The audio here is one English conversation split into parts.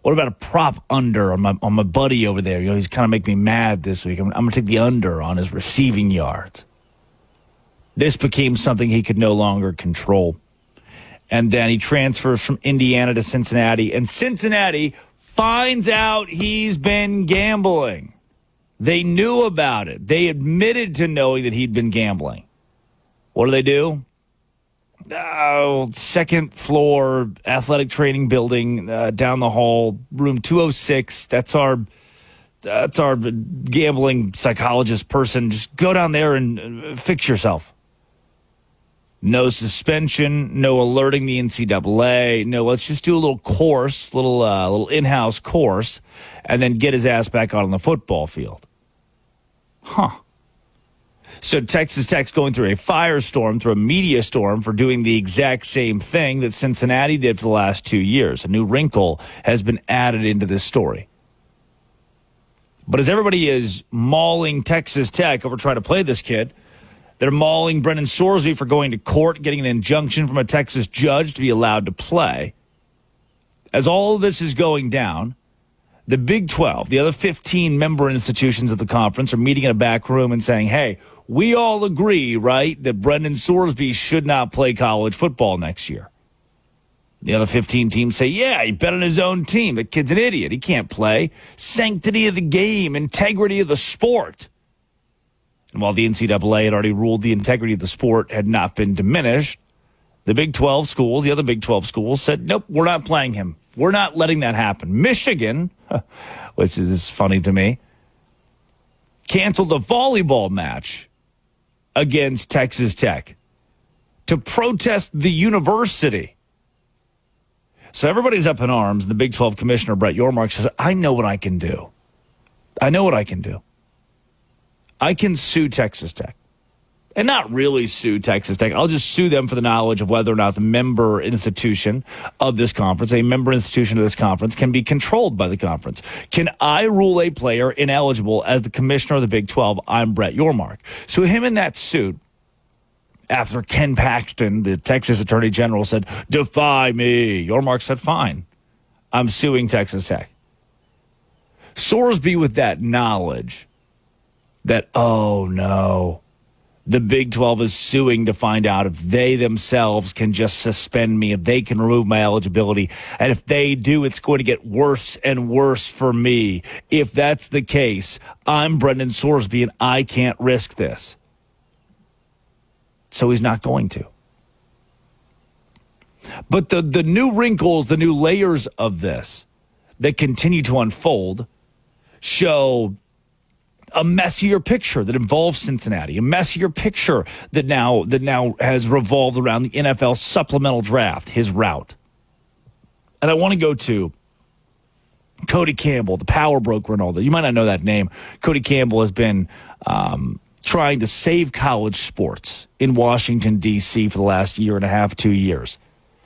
What about a prop under on my buddy over there? He's kind of making me mad this week. I'm going to take the under on his receiving yards. This became something he could no longer control. And then he transfers from Indiana to Cincinnati. And Cincinnati finds out he's been gambling. They knew about it. They admitted to knowing that he'd been gambling. What do? Second floor athletic training building down the hall, room 206. That's our gambling psychologist person. Just go down there and fix yourself. No suspension, no alerting the NCAA. No, let's just do a little course, little in-house course, and then get his ass back on the football field. Huh. So Texas Tech's going through a firestorm, through a media storm for doing the exact same thing that Cincinnati did for the last 2 years. A new wrinkle has been added into this story. But as everybody is mauling Texas Tech over trying to play this kid, they're mauling Brendan Sorsby for going to court, getting an injunction from a Texas judge to be allowed to play. As all of this is going down, the Big 12, the other 15 member institutions of the conference, are meeting in a back room and saying, hey, we all agree, right, that Brendan Sorsby should not play college football next year. The other 15 teams say, yeah, he bet on his own team. The kid's an idiot. He can't play. Sanctity of the game, integrity of the sport. And while the NCAA had already ruled the integrity of the sport had not been diminished, the Big 12 schools, the other Big 12 schools, said, nope, we're not playing him. We're not letting that happen. Michigan, which is funny to me, canceled a volleyball match against Texas Tech to protest the university. So everybody's up in arms. The Big 12 commissioner, Brett Yormark, says, I know what I can do. I can sue Texas Tech. And not really sue Texas Tech. I'll just sue them for the knowledge of whether or not the member institution of this conference, a member institution of this conference, can be controlled by the conference. Can I rule a player ineligible as the commissioner of the Big 12? I'm Brett Yormark. So him in that suit, after Ken Paxton, the Texas Attorney General, said, defy me, Yormark said, fine, I'm suing Texas Tech. Sorsby, with that knowledge that, oh no, the Big 12 is suing to find out if they themselves can just suspend me, if they can remove my eligibility. And if they do, it's going to get worse and worse for me. If that's the case, I'm Brendan Sorsby and I can't risk this. So he's not going to. But the new wrinkles, the new layers of this that continue to unfold show a messier picture that involves Cincinnati, a messier picture that now has revolved around the NFL supplemental draft, his route. And I want to go to Cody Campbell, the power broker and all that. You might not know that name. Cody Campbell has been trying to save college sports in Washington, D.C. for the last year and a half, 2 years.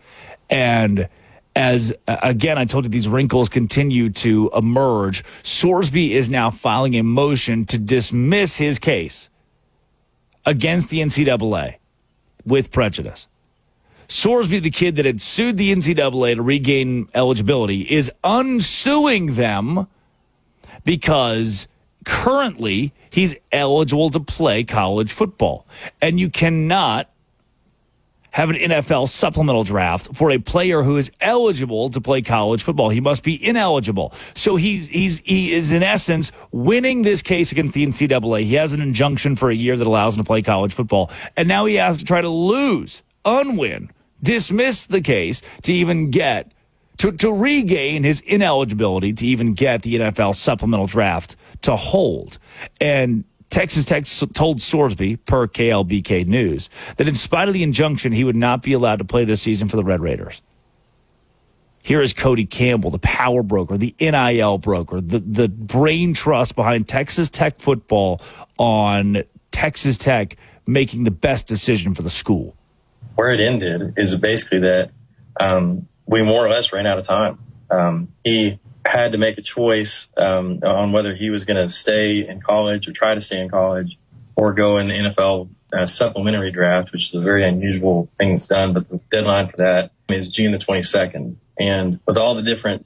And as, again, I told you these wrinkles continue to emerge, Sorsby is now filing a motion to dismiss his case against the NCAA with prejudice. Sorsby, the kid that had sued the NCAA to regain eligibility, is unsuing them because currently he's eligible to play college football. And you cannot have an NFL supplemental draft for a player who is eligible to play college football. He must be ineligible. So he is, in essence, winning this case against the NCAA. He has an injunction for a year that allows him to play college football. And now he has to try to lose, unwin, dismiss the case to even get, to regain his ineligibility to even get the NFL supplemental draft to hold. And Texas Tech told Sorsby, per KLBK News, that in spite of the injunction, he would not be allowed to play this season for the Red Raiders. Here is Cody Campbell, the power broker, the NIL broker, the brain trust behind Texas Tech football, on Texas Tech making the best decision for the school. Where it ended is basically that we more or less ran out of time. He had to make a choice on whether he was going to stay in college or try to stay in college or go in the NFL supplementary draft, which is a very unusual thing that's done. But the deadline for that is June the 22nd. And with all the different